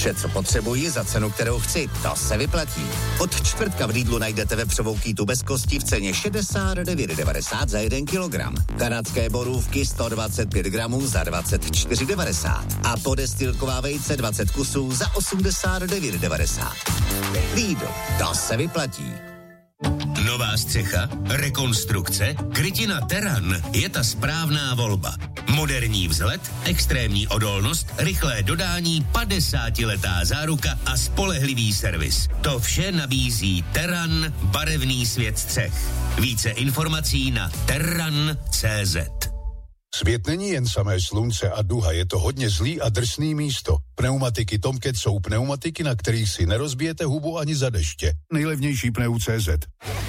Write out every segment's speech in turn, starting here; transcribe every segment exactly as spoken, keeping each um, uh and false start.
Vše, co potřebuji za cenu, kterou chci, to se vyplatí. Od čtvrtka v Lidlu najdete vepřovou kýtu bez kosti v ceně šedesát devět devadesát za jeden kilogram. Kanadské borůvky sto dvacet pět gramů za dvacet čtyři devadesát. A podestilková vejce dvacet kusů za osmdesát devět devadesát. Lidl, to se vyplatí. Nová střecha, rekonstrukce, krytina Teran je ta správná volba. Moderní vzhled, extrémní odolnost, rychlé dodání, padesátiletá záruka a spolehlivý servis. To vše nabízí Teran, barevný svět střech. Více informací na terran tečka cé zet. Svět není jen samé slunce a duha, je to hodně zlý a drsný místo. Pneumatiky Tomcat jsou pneumatiky, na kterých si nerozbijete hubu ani za deště. Nejlevnější pneu tečka cé zet.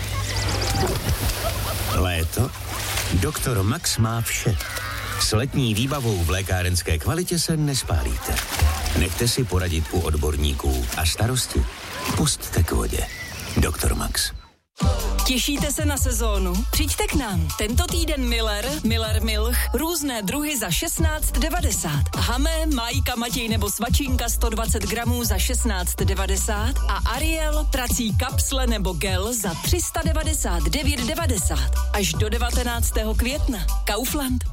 Léto? Doktor Max má vše. S letní výbavou v lékárenské kvalitě se nespálíte. Nechte si poradit u odborníků a starosti pusťte k vodě. Doktor Max. Těšíte se na sezónu? Přijďte k nám. Tento týden Miller, Miller Milch, různé druhy za šestnáct devadesát. Hamé, Majka, Matěj nebo Svačínka sto dvacet gramů za šestnáct devadesát a Ariel, prací kapsle nebo gel za tři sta devadesát devět devadesát. Až do devatenáctého května. Kaufland.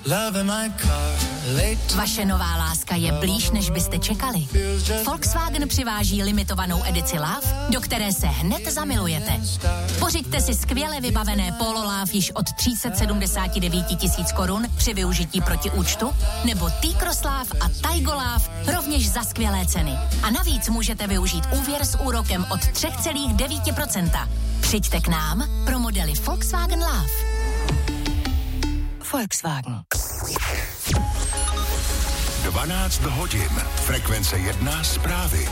Vaše nová láska je blíž, než byste čekali. Volkswagen přiváží limitovanou edici Love, do které se hned zamilujete. Pořiďte si skvěle vybavené Polo Love již od tři sta sedmdesát devět tisíc korun při využití proti účtu, nebo T-Cross Love a Taigo Love rovněž za skvělé ceny. A navíc můžete využít úvěr s úrokem od tři celá devět procenta. Přijďte k nám pro modely Volkswagen Love. Volkswagen. dvanáct hodin. Frekvence jedna zprávy.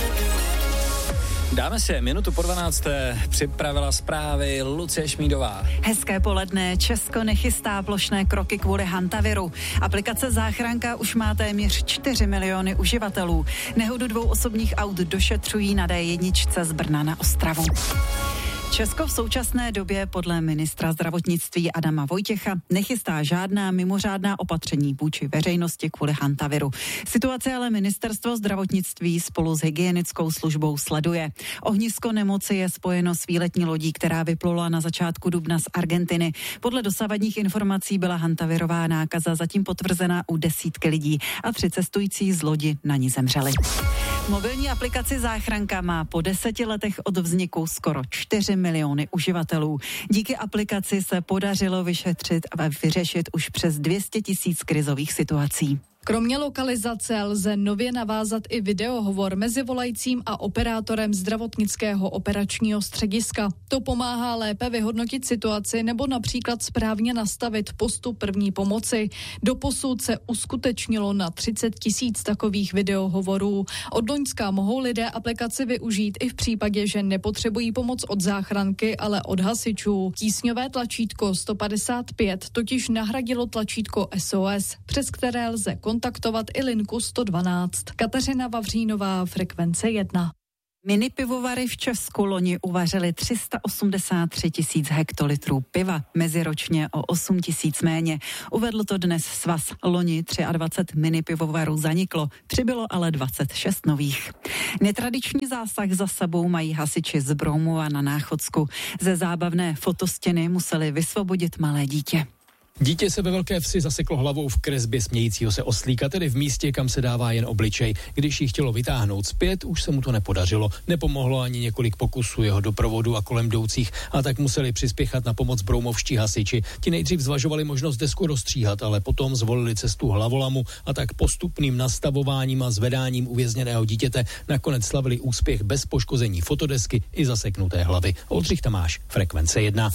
Dáme si minutu po dvanácté. Připravila zprávy Lucie Šmídová. Hezké poledne. Česko nechystá plošné kroky kvůli hantaviru. Aplikace Záchranka už má téměř čtyři miliony uživatelů. Nehodu dvou osobních aut došetřují na dé jedna z Brna na Ostravu. Česko v současné době podle ministra zdravotnictví Adama Vojtěcha nechystá žádná mimořádná opatření vůči veřejnosti kvůli hantaviru. Situaci ale ministerstvo zdravotnictví spolu s hygienickou službou sleduje. Ohnisko nemoci je spojeno s výletní lodí, která vyplula na začátku dubna z Argentiny. Podle dosavadních informací byla hantavirová nákaza zatím potvrzena u desítky lidí a tři cestující z lodi na ní zemřeli. Mobilní aplikaci Záchranka má po deseti letech od vzniku skoro čtyři miliony uživatelů. Díky aplikaci se podařilo vyšetřit a vyřešit už přes dvě stě tisíc krizových situací. Kromě lokalizace lze nově navázat i videohovor mezi volajícím a operátorem zdravotnického operačního střediska. To pomáhá lépe vyhodnotit situaci nebo například správně nastavit postup první pomoci. Doposud se uskutečnilo na třicet tisíc takových videohovorů. Od loňska mohou lidé aplikaci využít i v případě, že nepotřebují pomoc od záchranky, ale od hasičů. Tísňové tlačítko sto padesát pět totiž nahradilo tlačítko S O S, přes které lze kontaktovat i linku sto dvanáct. Kateřina Vavřínová, Frekvence jedna. Mini pivovary v Česku loni uvařily tři sta osmdesát tři tisíc hektolitrů piva, meziročně o osm tisíc méně. Uvedl to dnes svaz. Loni dvacet tři mini pivovarů zaniklo, přibylo ale dvacet šest nových. Netradiční zásah za sebou mají hasiči z Bromu a na Náchodsku. Ze zábavné fotostěny museli vysvobodit malé dítě. Dítě se ve Velké Vsi zaseklo hlavou v kresbě smějícího se oslíka, tedy v místě, kam se dává jen obličej. Když ji chtělo vytáhnout zpět, už se mu to nepodařilo. Nepomohlo ani několik pokusů jeho doprovodu a kolem jdoucích, a tak museli přispěchat na pomoc broumovští hasiči. Ti nejdřív zvažovali možnost desku rozstříhat, ale potom zvolili cestu hlavolamu a tak postupným nastavováním a zvedáním uvězněného dítěte nakonec slavili úspěch bez poškození fotodesky i zaseknuté hlavy. Oldřich Tamáš, Frekvence jedna.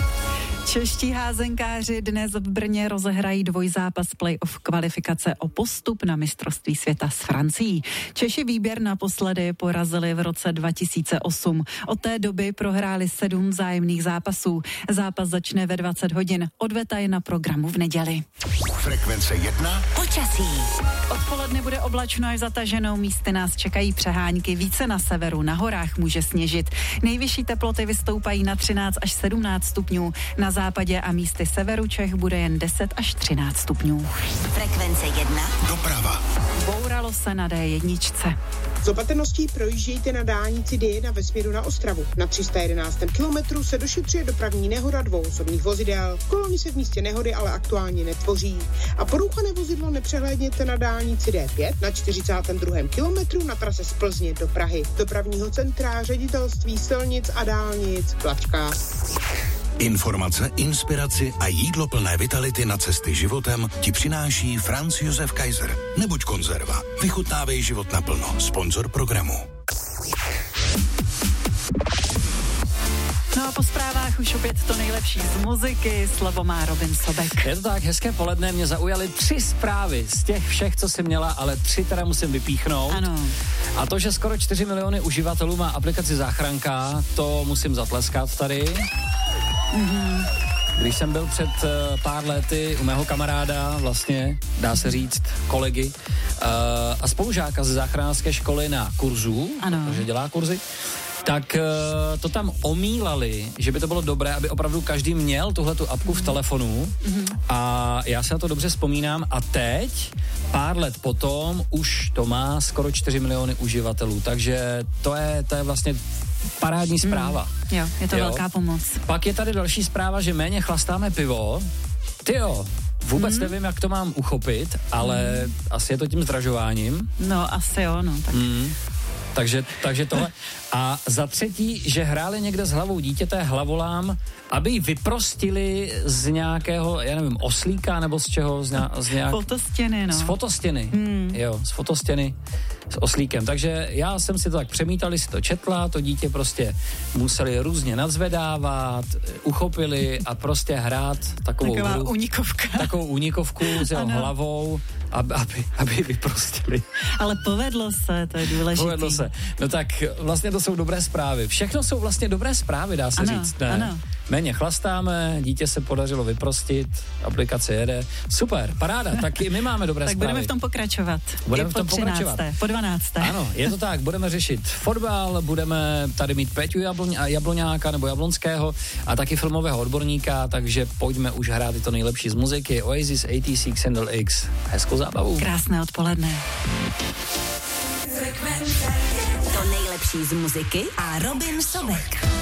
Čeští házenkáři dnes v Brně rozehrají dvojzápas play-off kvalifikace o postup na mistrovství světa s Francií. Češi výběr naposledy porazili v roce dva tisíce osm. Od té doby prohráli sedm vzájemných zápasů. Zápas začne ve dvacet hodin. Odveta je na programu v neděli. Frekvence jedna. Počasí. Odpoledne bude oblačno až zataženo, místy nás čekají přehánky, více na severu, na horách může sněžit. Nejvyšší teploty vystoupají na třináct až sedmnáct stupňů, na západě a místy severu Čech bude jen deset až třináct stupňů. Frekvence jedna. Doprava. Bouralo se na dé jedna. Z opatrností projíždějte na dálnici D jedna ve směru na Ostravu. Na tři sta jedenáctém kilometru se došetřuje dopravní nehoda dvou osobních vozidel. Kolony se v místě nehody ale aktuálně netvoří. A porouchané vozidlo nepřehlédněte na dálnici D pět na čtyřicátém druhém kilometru na trase z Plzně do Prahy. Dopravního centra, ředitelství silnic a dálnic Klačka. Informace, inspiraci a jídlo plné vitality na cesty životem ti přináší Franz Josef Kaiser. Nebuď konzerva. Vychutnávej život naplno. Sponzor programu. No a po zprávách už opět to nejlepší z muziky. Slovo má Robin Sobek. Je to tak, hezké poledne, mě zaujaly tři zprávy z těch všech, co jsem měla, ale tři teda musím vypíchnout. Ano. A to, že skoro čtyři miliony uživatelů má aplikaci Záchranka, to musím zatleskat tady. Mm-hmm. Když jsem byl před uh, pár lety u mého kamaráda, vlastně, dá se říct, kolegy uh, a spolužáka ze záchranářské školy na kurzu, protože dělá kurzy, tak uh, to tam omílali, že by to bylo dobré, aby opravdu každý měl tuhletu apku v telefonu mm-hmm. a já se na to dobře vzpomínám a teď, pár let potom, už to má skoro čtyři miliony uživatelů, takže to je, to je vlastně parádní zpráva. Mm, jo, je to jo. velká pomoc. Pak je tady další zpráva, že méně chlastáme pivo. Tyjo, vůbec mm. nevím, jak to mám uchopit, ale mm. asi je to tím zdražováním. No, asi jo, no. Tak. Mm. Takže, takže tohle. A za třetí, že hráli někde s hlavou dítěte hlavolám, aby ji vyprostili z nějakého, já nevím, oslíka nebo z čeho? Z, ně, z nějak... Fotostěny, no. Z fotostěny, hmm. jo, z fotostěny s oslíkem. Takže já jsem si to tak přemítali, si to četla, to dítě prostě museli různě nadzvedávat, uchopili a prostě hrát takovou Taková hru. unikovka. Takovou unikovku s jeho hlavou, aby, aby, aby vyprostili. Ale povedlo se, to je důležité. Povedlo se. No tak vlastně to jsou dobré zprávy. Všechno jsou vlastně dobré zprávy, dá se ano, říct. Ne? Ano. Méně chlastáme, dítě se podařilo vyprostit, aplikace jede. Super, paráda, tak i my máme dobré tak zprávy. budeme v tom pokračovat. Budeme I v tom po pokračovat. Po dvanácté. Ano, je to tak, budeme řešit fotbal, budeme tady mít Péťu Jabloň, Jabloňáka nebo Jablonského a taky filmového odborníka, takže pojďme už hrát i to nejlepší z muziky. Oasis, A T C, Xandel X. Hezkou zábavu. Krásné odpoledne. To nejlepší z muziky a Robin Sobek.